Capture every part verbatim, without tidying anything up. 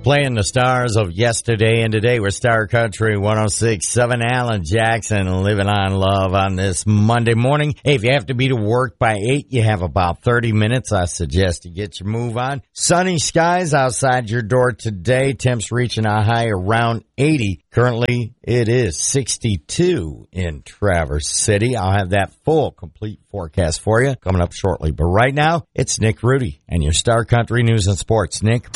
Playing the stars of yesterday and today with Star Country one oh six point seven. Alan Jackson, living on love on this Monday morning. Hey, if you have to be to work by eight, you have about thirty minutes. I suggest you get your move on. Sunny skies outside your door today. Temps reaching a high around eighty. Currently, it is sixty-two in Traverse City. I'll have that full, complete forecast for you coming up shortly. But right now, it's Nick Rudy and your Star Country News and Sports. Nick.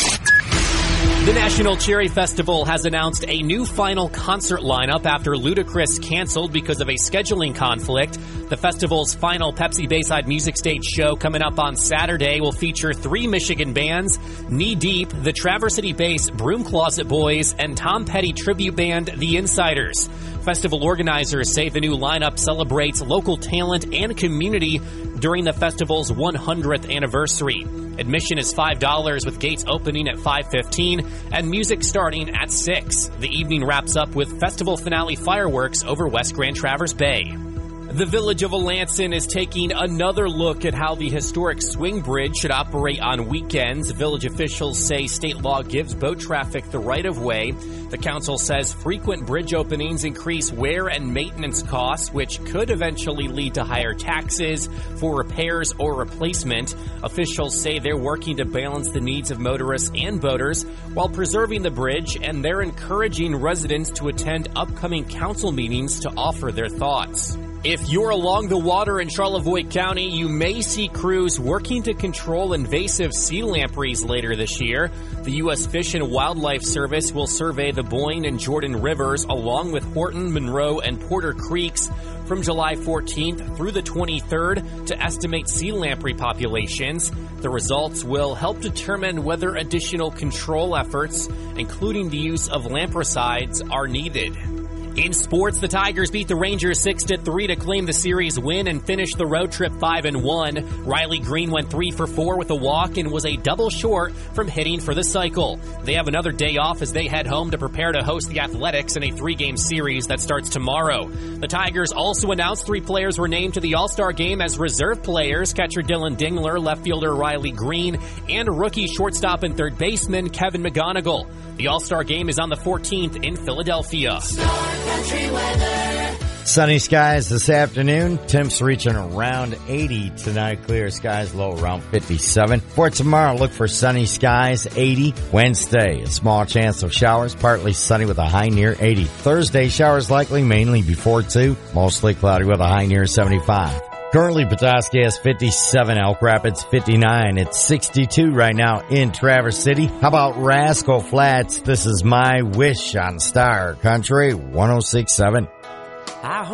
The National Cherry Festival has announced a new final concert lineup after Ludacris canceled because of a scheduling conflict. The festival's final Pepsi Bayside Music Stage show coming up on Saturday will feature three Michigan bands, Knee Deep, the Traverse City-based Broom Closet Boys, and Tom Petty tribute band, The Insiders. Festival organizers say the new lineup celebrates local talent and community during the festival's one hundredth anniversary. Admission is five dollars with gates opening at five fifteen and music starting at six. The evening wraps up with festival finale fireworks over West Grand Traverse Bay. The Village of Alanson is taking another look at how the historic swing bridge should operate on weekends. Village officials say state law gives boat traffic the right of way. The council says frequent bridge openings increase wear and maintenance costs, which could eventually lead to higher taxes for repairs or replacement. Officials say they're working to balance the needs of motorists and boaters while preserving the bridge, and they're encouraging residents to attend upcoming council meetings to offer their thoughts. If you're along the water in Charlevoix County, you may see crews working to control invasive sea lampreys later this year. The U S Fish and Wildlife Service will survey the Boyne and Jordan rivers along with Horton, Monroe, and Porter Creeks from July fourteenth through the twenty-third to estimate sea lamprey populations. The results will help determine whether additional control efforts, including the use of lampricides, are needed. In sports, the Tigers beat the Rangers six to three to claim the series win and finish the road trip five and one. Riley Green went three for four with a walk and was a double short from hitting for the cycle. They have another day off as they head home to prepare to host the Athletics in a three-game series that starts tomorrow. The Tigers also announced three players were named to the All-Star game as reserve players: catcher Dylan Dingler, left fielder Riley Green, and rookie shortstop and third baseman Kevin McGonigal. The All-Star game is on the fourteenth in Philadelphia. Country weather. Sunny skies this afternoon. Temps reaching around eighty tonight. Clear skies, low around fifty-seven. For tomorrow, look for sunny skies, eighty. Wednesday, a small chance of showers, partly sunny with a high near eighty. Thursday, showers likely, mainly before two. Mostly cloudy with a high near seventy-five. Currently, Petoskey has fifty-seven, Elk Rapids fifty-nine. It's sixty-two right now in Traverse City. How about Rascal Flats? This is My Wish on Star Country one oh six point seven.